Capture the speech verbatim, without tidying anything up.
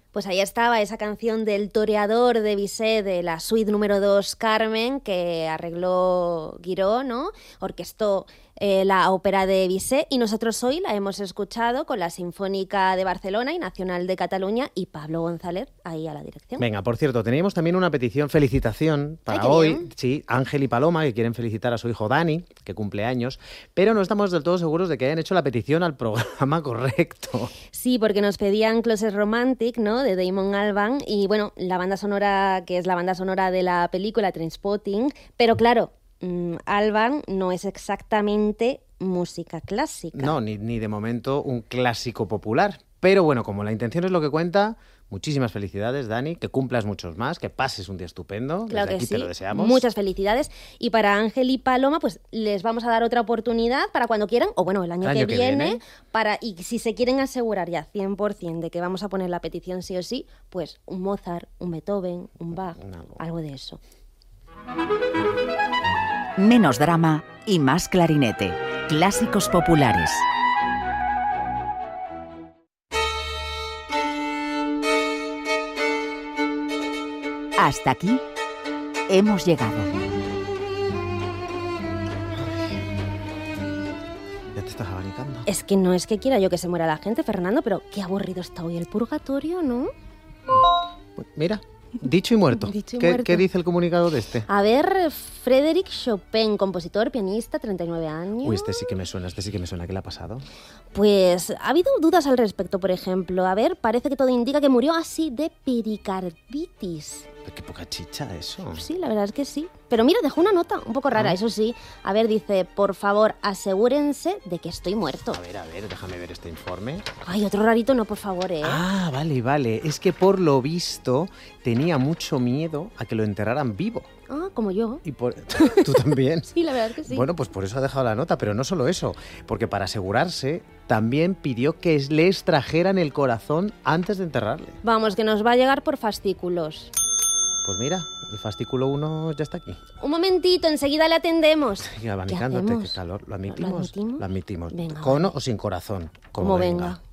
Pues ahí estaba esa canción del Toreador de Bizet, de la suite número dos Carmen, que arregló Guiró, ¿no? Orquestó eh, la ópera de Bizet, y nosotros hoy la hemos escuchado con la Sinfónica de Barcelona y Nacional de Cataluña y Pablo González ahí a la dirección. Venga, por cierto, teníamos también una petición, felicitación para Ay, hoy. bien. Sí, Ángel y Paloma, que quieren felicitar a su hijo Dani, que cumple años, pero no estamos del todo seguros de que hayan hecho la petición al programa correcto. Sí, porque nos pedían Closet Romantic, ¿no?, de Damon Albarn, y bueno, la banda sonora, que es la banda sonora de la película Trainspotting, pero claro, mmm, Albarn no es exactamente música clásica. No, ni, ni de momento un clásico popular. Pero bueno, como la intención es lo que cuenta, muchísimas felicidades, Dani, que cumplas muchos más, que pases un día estupendo. Claro Desde que aquí sí. te lo deseamos. Muchas felicidades. Y para Ángel y Paloma, pues les vamos a dar otra oportunidad para cuando quieran, o bueno, el año, El año que, que viene, viene. para y si se quieren asegurar ya cien por ciento de que vamos a poner la petición sí o sí, pues un Mozart, un Beethoven, un Bach, Algo. algo de eso. Menos drama y más clarinete. Clásicos populares. Hasta aquí hemos llegado. Ya te estás abanicando. Es que no es que quiera yo que se muera la gente, Fernando, pero qué aburrido está hoy el purgatorio, ¿no? Mira, dicho y muerto. Dicho y ¿Qué, muerto. ¿Qué dice el comunicado de este? A ver, Frédéric Chopin, compositor, pianista, treinta y nueve años. Uy, este sí que me suena, este sí que me suena. ¿Qué le ha pasado? Pues ha habido dudas al respecto, por ejemplo. A ver, parece que todo indica que murió así de pericarditis. Pero qué poca chicha eso. Sí, la verdad es que sí. Pero mira, dejó una nota un poco rara, Ah. eso sí. A ver, dice, por favor, asegúrense de que estoy muerto. A ver, a ver, déjame ver este informe. Ay, otro rarito no, por favor, ¿eh? Ah, vale, vale. Es que por lo visto tenía mucho miedo a que lo enterraran vivo. Ah, como yo. Y por... ¿Tú también? Sí, la verdad es que sí. Bueno, pues por eso ha dejado la nota, pero no solo eso, porque para asegurarse también pidió que le extrajeran el corazón antes de enterrarle. Vamos, que nos va a llegar por fascículos. Pues mira, el fascículo uno ya está aquí. Un momentito, enseguida le atendemos. Y abanicándote, hacemos? qué calor. ¿Lo ¿Lo admitimos? admitimos? Lo admitimos. Venga, ¿Con vale. o sin corazón? Como venga.